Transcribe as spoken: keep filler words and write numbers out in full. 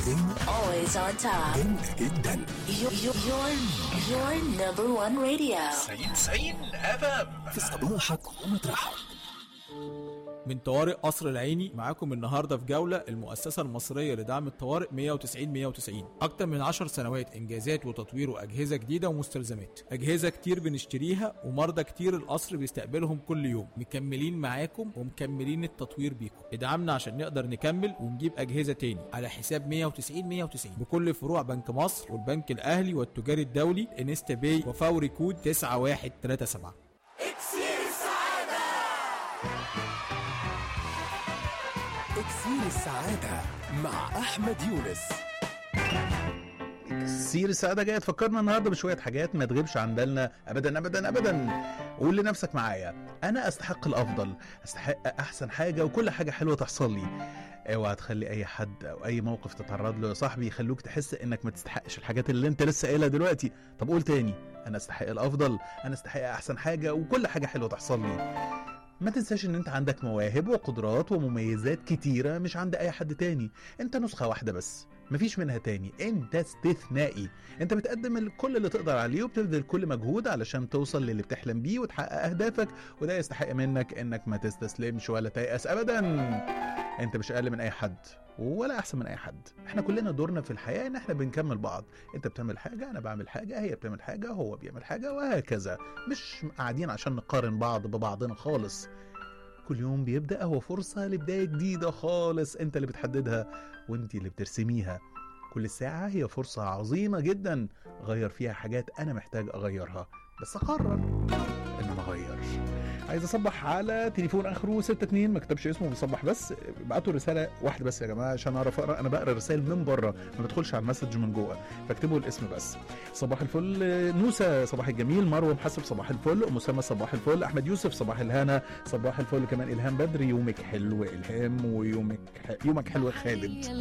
Always on top. جامدة جدا. Your, your, your number one radio. سعيد سعيد أفهم في صباحك ومطرحك. من طوارئ قصر العيني معاكم النهارده في جوله المؤسسه المصريه لدعم الطوارئ مية وتسعين مية وتسعين. اكتر من عشر سنوات انجازات وتطوير واجهزه جديده ومستلزمات، اجهزه كتير بنشتريها ومرضى كتير القصر بيستقبلهم كل يوم. مكملين معاكم ومكملين التطوير بيكم. ادعمنا عشان نقدر نكمل ونجيب اجهزه تاني على حساب مية وتسعين مية وتسعين بكل فروع بنك مصر والبنك الاهلي والتجاري الدولي انستا باي وفوري كود تسعة واحد تلاتة سبعة. إكسير السعادة مع أحمد يونس. إكسير السعادة جاية تفكرنا النهاردة بشوية حاجات ما تغيبش عن بالنا أبدا أبدا أبدا. قول لنفسك معايا: أنا أستحق الأفضل، أستحق أحسن حاجة وكل حاجة حلوة تحصل لي. اوعى تخلي أي حد أو أي موقف تتعرض له يا صاحبي يخلوك تحس إنك ما تستحقش الحاجات اللي أنت لسه قايلها دلوقتي. طب قول تاني: أنا أستحق الأفضل، أنا أستحق أحسن حاجة وكل حاجة حلوة تحصل لي. ما تنساش ان انت عندك مواهب وقدرات ومميزات كتيرة مش عند اي حد تاني. انت نسخة واحدة بس، مفيش منها تاني، انت استثنائي. انت بتقدم كل اللي تقدر عليه وبتبذل كل مجهود علشان توصل للي بتحلم بيه وتحقق اهدافك، وده يستحق منك انك ما تستسلمش ولا تيأس ابدا. انت مش اقل من اي حد ولا احسن من اي حد. احنا كلنا دورنا في الحياة ان احنا بنكمل بعض. انت بتعمل حاجة، انا بعمل حاجة، هي بتعمل حاجة، هو بيعمل حاجة، وهكذا. مش قاعدين عشان نقارن بعض ببعضنا خالص. كل يوم بيبدأ هو فرصة لبداية جديدة خالص، انت اللي بتحددها وانت اللي بترسميها. كل ساعة هي فرصة عظيمة جدا غير فيها حاجات انا محتاج اغيرها، بس اقرر ان انا اغير. عايز اصبح على تليفون اخره ستة اتنين، ما كتبش اسمه بيصبح بس. ابعتوا رساله واحده بس يا جماعه عشان اعرف اقرا. انا بقرا رسائل من بره، ما بدخلش على المسج من جوه، فاكتبوا الاسم بس. صباح الفل نوسه، صباح الجميل. مروه محسب، صباح الفل. ام اسامه، صباح الفل. احمد يوسف، صباح الهنا. صباح الفل كمان الهام بدري. يومك حلو الهام، ويومك ح... يومك حلو خالد.